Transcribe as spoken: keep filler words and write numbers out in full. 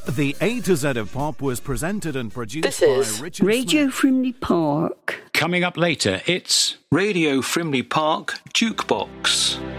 The A to Z of Pop was presented and produced This by is Richard Radio Smith. Frimley Park. Coming up later, it's Radio Frimley Park Jukebox.